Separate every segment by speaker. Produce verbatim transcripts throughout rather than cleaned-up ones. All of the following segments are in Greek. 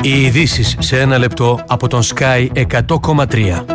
Speaker 1: Οι ειδήσεις σε ένα λεπτό από τον Sky εκατό κόμμα τρία.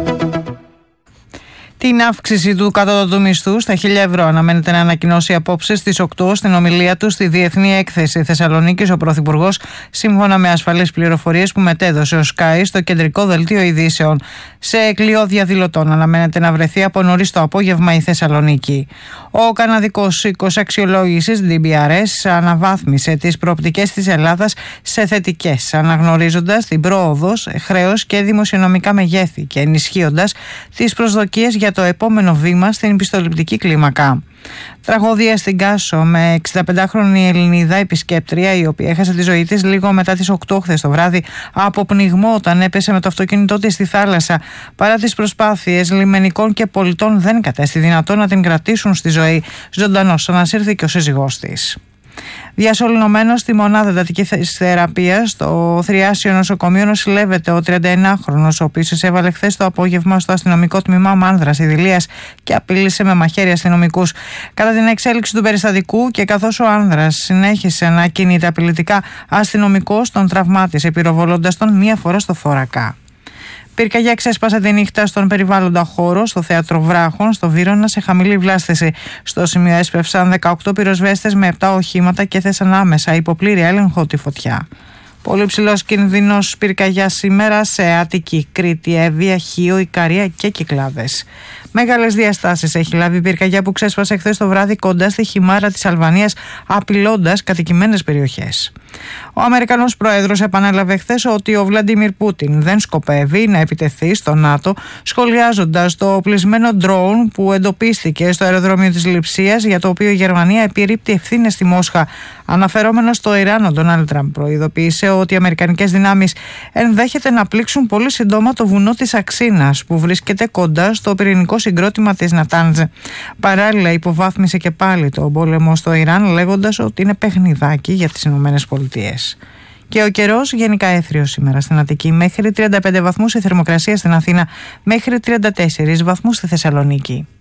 Speaker 2: Την αύξηση του κατώτατου μισθού στα χίλια ευρώ αναμένεται να ανακοινώσει απόψε στις οκτώ στην ομιλία του στη Διεθνή Έκθεση Θεσσαλονίκης ο Πρωθυπουργός, σύμφωνα με ασφαλείς πληροφορίες που μετέδωσε ο Sky στο κεντρικό δελτίο ειδήσεων. Σε κλειό διαδηλωτών αναμένεται να βρεθεί από νωρίς το απόγευμα η Θεσσαλονίκη. Ο καναδικός οίκος αξιολόγησης ντι μπι αρ ες αναβάθμισε τις προοπτικές της Ελλάδας σε θετικές, αναγνωρίζοντας την πρόοδο, χρέος και δημοσιονομικά μεγέθη και ενισχύοντας τις προσδοκίες για το επόμενο βήμα στην πιστοληπτική κλίμακα. Τραγωδία στην Κάσο με εξηνταπεντάχρονη Ελληνίδα επισκέπτρια, η οποία έχασε τη ζωή της λίγο μετά τις οκτώ χθες το βράδυ από πνιγμό όταν έπεσε με το αυτοκίνητό της στη θάλασσα. Παρά τις προσπάθειες λιμενικών και πολιτών, δεν κατέστη δυνατό να την κρατήσουν στη ζωή. Ζωντανός ανασύρθηκε ο σύζυγός της. Διασωληνωμένος στη μονάδα εντατικής θεραπείας στο Θριάσιο Νοσοκομείο νοσηλεύεται ο τριανταενάχρονος, ο οποίος εισέβαλε χθες το απόγευμα στο αστυνομικό τμήμα Μάνδρας Ιδηλίας και απείλησε με μαχαίρι αστυνομικούς. Κατά την εξέλιξη του περιστατικού και καθώς ο άνδρας συνέχισε να κινείται απειλητικά, αστυνομικός τον τραυμάτισε πυροβολώντας τον μία φορά στο θώρακα. Πυρκαγιά ξέσπασε τη νύχτα στον περιβάλλοντα χώρο στο θέατρο Βράχων στο Βύρωνα σε χαμηλή βλάστηση. Στο σημείο έσπευσαν δεκαοκτώ πυροσβέστες με επτά οχήματα και θέσαν άμεσα υπό πλήρη έλεγχο τη φωτιά. Πολύ ψηλός κινδύνος πυρκαγιά σήμερα σε Αττική, Κρήτη, Εύβοια, Χίο, Ικαρία και Κυκλάδες. Μεγάλες διαστάσεις έχει λάβει η πυρκαγιά που ξέσπασε χθες το βράδυ κοντά στη Χιμάρα της Αλβανίας, απειλώντας κατοικημένες περιοχές. Ο Αμερικανός πρόεδρος επανέλαβε χθες ότι ο Βλαντίμιρ Πούτιν δεν σκοπεύει να επιτεθεί στο ΝΑΤΟ, σχολιάζοντας το οπλισμένο ντρόουν που εντοπίστηκε στο αεροδρόμιο της Λειψίας, για το οποίο η Γερμανία επιρρύπτει ευθύνες στη Μόσχα. Αναφερόμενος στο Ιράν, ο Ντόναλντ Τραμπ προειδοποίησε ότι οι αμερικανικές δυνάμεις ενδέχεται να πλήξουν πολύ σύντομα το βουνό της Αξίνας, που βρίσκεται κοντά στο πυρηνικό συγκρότημα της Νατάνζ. Παράλληλα, υποβάθμισε και πάλι το πόλεμο στο Ιράν, λέγοντας ότι είναι παιχνιδάκι για τις Ηνωμένες Πολιτείες. Και ο καιρός γενικά έθριος σήμερα στην Αττική, μέχρι τριάντα πέντε βαθμούς η θερμοκρασία στην Αθήνα, μέχρι τριάντα τέσσερις βαθμούς στη Θεσσαλονίκη.